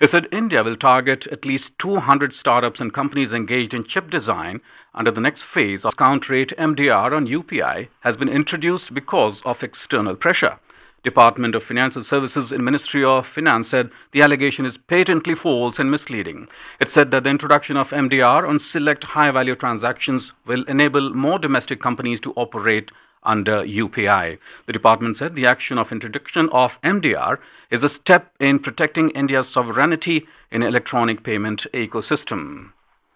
It said India will target at least 200 startups and companies engaged in chip design under the next phase of discount rate MDR on UPI has been introduced because of external pressure. Department of Financial Services in Ministry of Finance said the allegation is patently false and misleading. It said that the introduction of MDR on select high-value transactions will enable more domestic companies to operate under UPI. The department said the action of introduction of MDR is a step in protecting India's sovereignty in electronic payment ecosystem.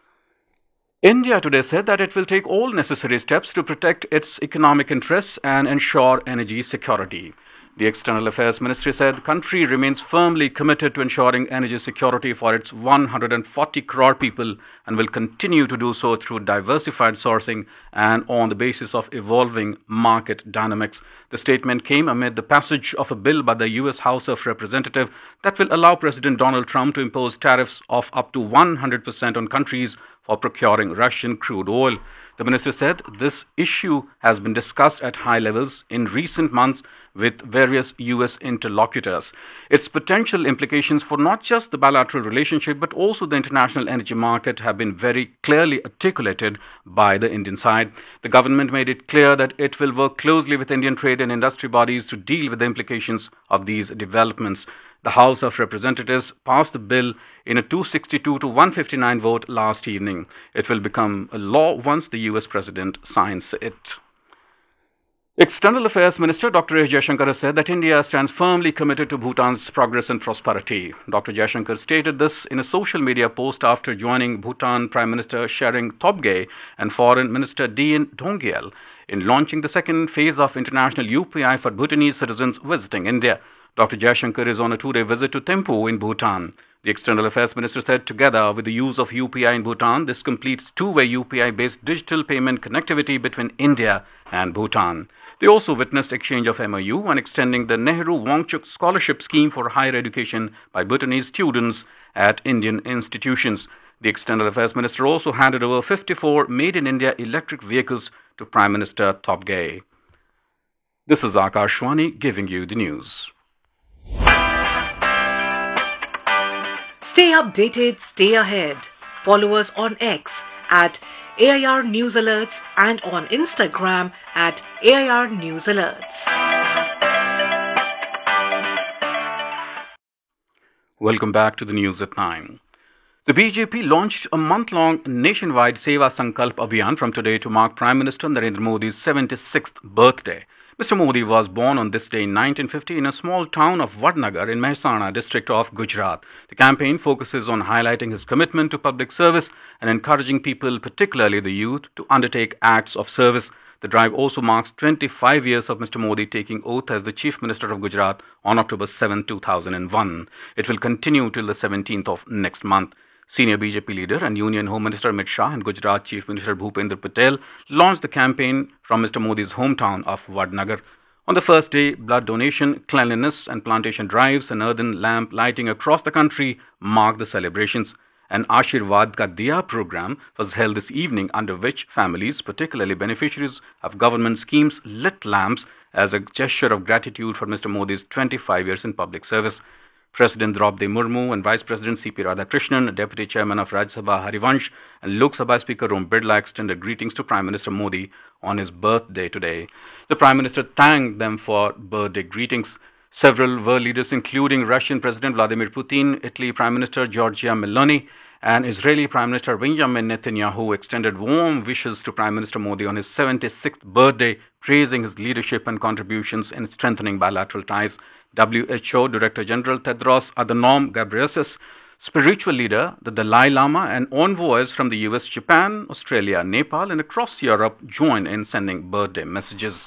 India today said that it will take all necessary steps to protect its economic interests and ensure energy security. The External Affairs Ministry said the country remains firmly committed to ensuring energy security for its 140 crore people and will continue to do so through diversified sourcing and on the basis of evolving market dynamics. The statement came amid the passage of a bill by the U.S. House of Representatives that will allow President Donald Trump to impose tariffs of up to 100% on countries for procuring Russian crude oil. The minister said this issue has been discussed at high levels in recent months with various U.S. interlocutors. Its potential implications for not just the bilateral relationship but also the international energy market have been very clearly articulated by the Indian side. The government made it clear that it will work closely with Indian trade and industry bodies to deal with the implications of these developments. The House of Representatives passed the bill in a 262 to 159 vote last evening. It will become a law once the U.S. President signs it. External Affairs Minister Dr. S. Jaishankar has said that India stands firmly committed to Bhutan's progress and prosperity. Dr. Jaishankar stated this in a social media post after joining Bhutan Prime Minister Tshering Tobgay and Foreign Minister Dean Donggyal in launching the second phase of international UPI for Bhutanese citizens visiting India. Dr. Jaishankar is on a two-day visit to Thimphu in Bhutan. The External Affairs Minister said together with the use of UPI in Bhutan, this completes two-way UPI-based digital payment connectivity between India and Bhutan. They also witnessed exchange of MOU on extending the Nehru Wangchuk Scholarship Scheme for higher education by Bhutanese students at Indian institutions. The External Affairs Minister also handed over 54 made-in-India electric vehicles to Prime Minister Tobgay. This is Akashwani giving you the news. Stay updated, stay ahead. Follow us on X at AIR News Alerts and on Instagram at AIR News Alerts. Welcome back to the news at 9. The BJP launched a month-long nationwide Seva Sankalp Abhiyan from today to mark Prime Minister Narendra Modi's 76th birthday. Mr. Modi was born on this day in 1950 in a small town of Vadnagar in Mehsana district of Gujarat. The campaign focuses on highlighting his commitment to public service and encouraging people, particularly the youth, to undertake acts of service. The drive also marks 25 years of Mr. Modi taking oath as the Chief Minister of Gujarat on October 7, 2001. It will continue till the 17th of next month. Senior BJP leader and Union Home Minister Amit Shah and Gujarat Chief Minister Bhupendra Patel launched the campaign from Mr. Modi's hometown of Vadnagar. On the first day, blood donation, cleanliness and plantation drives and earthen lamp lighting across the country marked the celebrations. An Ashirwad Ka Diya program was held this evening under which families, particularly beneficiaries of government schemes, lit lamps as a gesture of gratitude for Mr. Modi's 25 years in public service. President Draupadi Murmu and Vice President C.P. Radhakrishnan, Deputy Chairman of Rajya Sabha Harivansh and Lok Sabha Speaker Om Birla extended greetings to Prime Minister Modi on his birthday today. The Prime Minister thanked them for birthday greetings. Several world leaders including Russian President Vladimir Putin, Italy Prime Minister Giorgia Meloni and Israeli Prime Minister Benjamin Netanyahu extended warm wishes to Prime Minister Modi on his 76th birthday, praising his leadership and contributions in strengthening bilateral ties. WHO Director General Tedros Adhanom Ghebreyesus, spiritual leader, the Dalai Lama and envoys from the US, Japan, Australia, Nepal and across Europe joined in sending birthday messages.